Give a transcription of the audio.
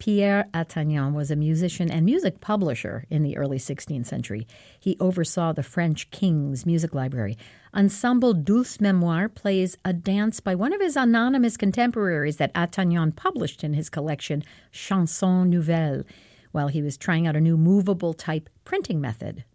Pierre Attagnan was a musician and music publisher in the early 16th century. He oversaw the French king's music library. Ensemble Douce Mémoire plays a dance by one of his anonymous contemporaries that Attagnan published in his collection Chansons Nouvelles, while he was trying out a new movable type printing method